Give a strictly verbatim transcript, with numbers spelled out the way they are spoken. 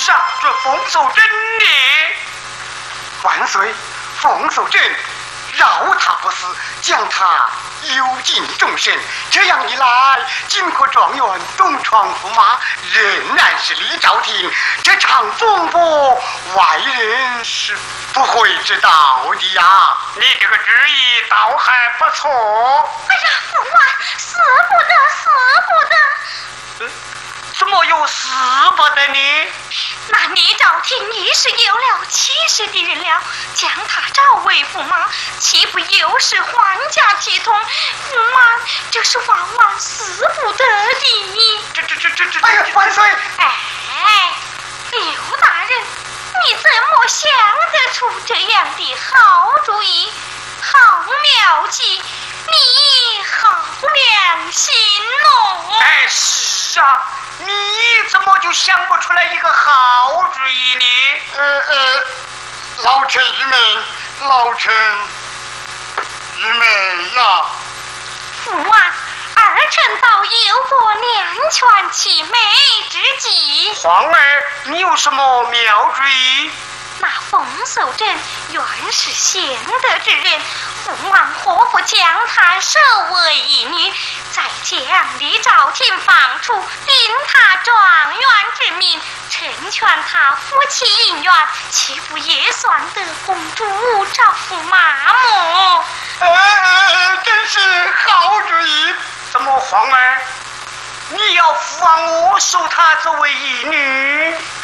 是啊，这冯守贞呢？ 万岁，冯守贞饶他不死，将他幽禁终身。这样一来，金科状元东床驸马仍然是李兆廷，这场风波外人是不会知道的呀。 你这个主意倒还不错。 哎呀，父王，死不得，死不得！ 嗯，怎么有死不得呢？ 那李兆廷已是有了七十的人了，将他召为驸马，岂不又是皇家体统？驸马这是万万死不得的。 这这这这这！ 哎呀，万岁！ 哎，刘大人，你怎么想得出这样的好主意、好妙计？你好良心哦！ 哎，是啊，你怎么就想不出来一个好主意呢？ 呃呃，老臣愚昧，老臣愚昧呀。 父王，儿臣倒有过两全其美之计。 皇儿，你有什么妙主意？ 那冯守贞原是贤德之人，父王何不将他收为义女，再将李兆廷放出，定他状元之名，成全他夫妻姻缘，岂不也算得公主找驸马么？ 呃呃，真是好主意。 怎么，皇儿，你要父王我收她作为义女？